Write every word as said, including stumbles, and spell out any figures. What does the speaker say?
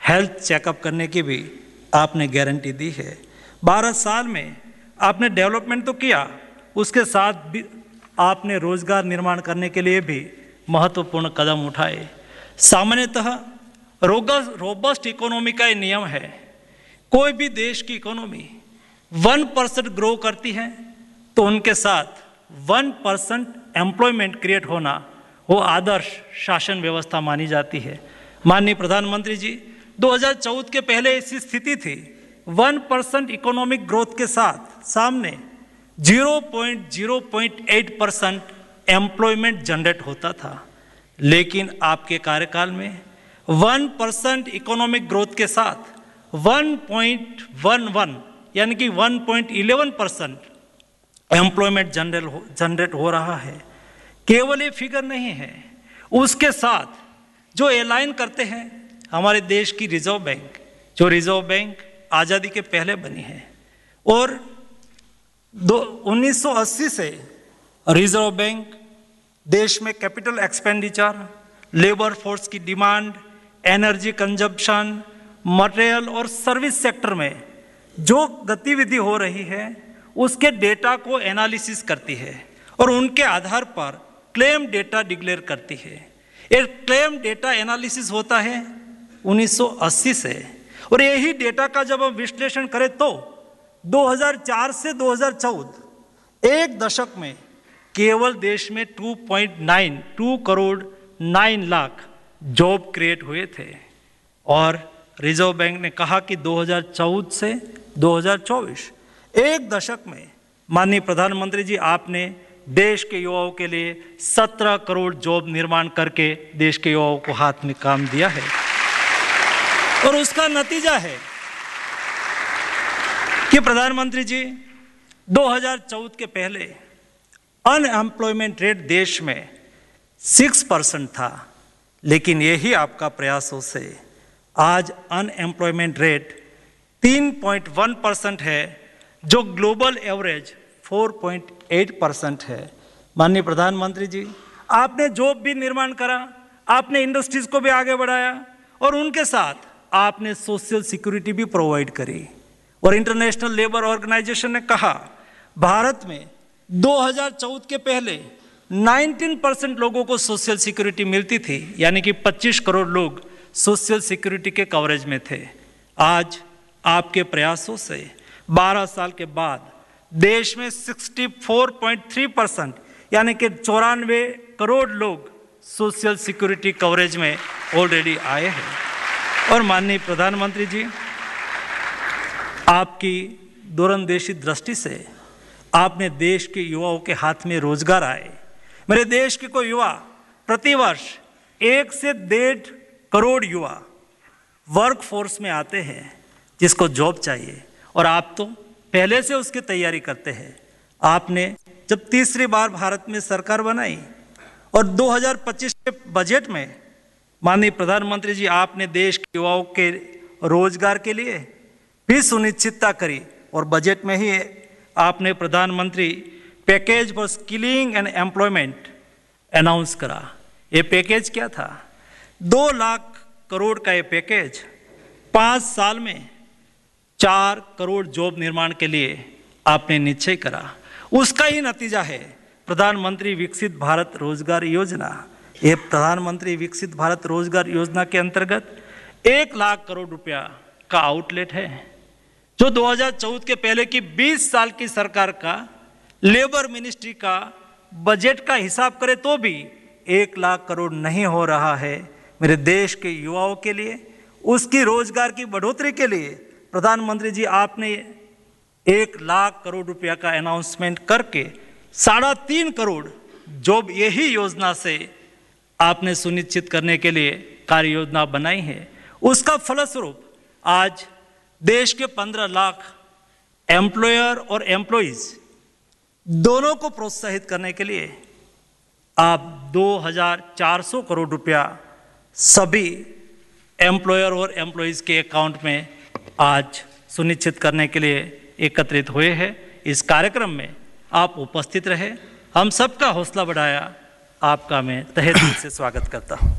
Health checkup करने की भी आपने गारंटी दी है। बारह साल में आपने डेवलपमेंट तो किया, उसके साथ भी आपने रोजगार निर्माण करने के लिए भी महत्वपूर्ण कदम उठाए। सामान्यतः रोबस्ट इकोनॉमी का ये नियम है, कोई भी देश की इकोनॉमी वन परसेंट ग्रो करती है तो उनके साथ वन परसेंट एम्प्लॉयमेंट क्रिएट होना वो आदर्श शासन व्यवस्था मानी जाती है। माननीय प्रधानमंत्री जी, दो हज़ार चौदह के पहले ऐसी स्थिति थी, वन परसेंट इकोनॉमिक ग्रोथ के साथ सामने zero point zero eight percent employment generate होता था, लेकिन आपके कार्यकाल में वन परसेंट इकोनॉमिक ग्रोथ के साथ वन पॉइंट वन वन यानी कि one point one one percent employment general generate हो रहा है। केवल ये फिगर नहीं है, उसके साथ जो अलाइन करते हैं हमारे देश की रिजर्व बैंक, जो रिजर्व बैंक आज़ादी के पहले बनी है और दो उन्नीस सौ अस्सी से रिजर्व बैंक देश में कैपिटल एक्सपेंडिचर, लेबर फोर्स की डिमांड, एनर्जी कंजप्शन, मटेरियल और सर्विस सेक्टर में जो गतिविधि हो रही है उसके डेटा को एनालिसिस करती है और उनके आधार पर क्लेम डेटा डिक्लेयर करती है। ये क्लेम डेटा एनालिसिस होता है उन्नीस सौ अस्सी से, और यही डेटा का जब हम विश्लेषण करें तो दो हज़ार चार से दो हज़ार चौदह एक दशक में केवल देश में two point nine to crore nine lakh job create हुए थे। और रिजर्व बैंक ने कहा कि दो हज़ार चौदह से दो हज़ार चौबीस एक दशक में माननीय प्रधानमंत्री जी आपने देश के युवाओं के लिए सत्रह करोड़ जॉब निर्माण करके देश के युवाओं को हाथ में काम दिया है। और उसका नतीजा है कि प्रधानमंत्री जी दो हज़ार चौदह के पहले अनएम्प्लॉयमेंट रेट देश में सिक्स परसेंट था, लेकिन यही आपका प्रयासों से आज अनएम्प्लॉयमेंट रेट तीन पॉइंट वन परसेंट है, जो global average four point eight percent है। माननीय प्रधानमंत्री जी, आपने जॉब भी निर्माण करा, आपने इंडस्ट्रीज को भी आगे बढ़ाया और उनके साथ आपने सोशल सिक्योरिटी भी प्रोवाइड करी। और इंटरनेशनल लेबर ऑर्गेनाइजेशन ने कहा भारत में दो हज़ार चौदह के पहले उन्नीस परसेंट लोगों को सोशल सिक्योरिटी मिलती थी, यानी कि पच्चीस करोड़ लोग सोशल सिक्योरिटी के कवरेज में थे। आज आपके प्रयासों से बारह साल के बाद देश में चौंसठ पॉइंट तीन परसेंट यानी कि चौरानवे करोड़ लोग सोशल सिक्योरिटी कवरेज में ऑलरेडी आए हैं। और माननीय प्रधानमंत्री जी, आपकी दूरंदेशी दृष्टि से आपने देश के युवाओं के हाथ में रोजगार आए। मेरे देश के कोई युवा प्रतिवर्ष एक से डेढ़ करोड़ युवा वर्क फोर्स में आते हैं जिसको जॉब चाहिए, और आप तो पहले से उसकी तैयारी करते हैं। आपने जब तीसरी बार भारत में सरकार बनाई और दो हज़ार पच्चीस के बजट में माननीय प्रधानमंत्री जी आपने देश के युवाओं के रोजगार के लिए भी सुनिश्चितता करी और बजट में ही आपने प्रधानमंत्री package for skilling and employment announce करा। ये पैकेज क्या था? दो लाख करोड़ का ये पैकेज पाँच साल में चार करोड़ जॉब निर्माण के लिए आपने निश्चय करा। उसका ही नतीजा है प्रधानमंत्री विकसित भारत रोजगार योजना। ये प्रधानमंत्री विकसित भारत रोजगार योजना के अंतर्गत एक लाख करोड़ रुपया का आउटलेट है, जो दो हज़ार चौदह के पहले की बीस साल की सरकार का लेबर मिनिस्ट्री का बजट का हिसाब करे तो भी एक लाख करोड़ नहीं हो रहा है। मेरे देश के युवाओं के लिए, उसकी रोजगार की बढ़ोतरी के लिए प्रधानमंत्री जी आपने एक लाख करोड़ रुपया का अनाउंसमेंट करके साढ़े तीन करोड़ जॉब यही योजना से आपने सुनिश्चित करने के लिए कार्य योजना बनाई है। उसका फलस्वरूप आज देश के पंद्रह लाख एम्प्लॉयर और एम्प्लॉइज दोनों को प्रोत्साहित करने के लिए आप दो हज़ार चार सौ करोड़ रुपया सभी एम्प्लॉयर और एम्प्लॉइज के अकाउंट में आज सुनिश्चित करने के लिए एकत्रित हुए हैं। इस कार्यक्रम में आप उपस्थित रहे, हम सबका हौसला बढ़ाया, आपका मैं तहे दिल से स्वागत करता हूँ।